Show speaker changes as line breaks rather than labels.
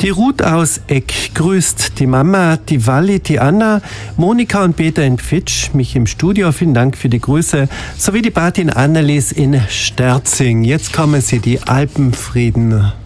Die Ruth aus Eck grüßt die Mama, die Walli, die Anna, Monika und Peter in Pfitsch, mich im Studio. Vielen Dank für die Grüße. Sowie die Patin Annelies in Sterzing. Jetzt kommen sie, die Alpenfrieden.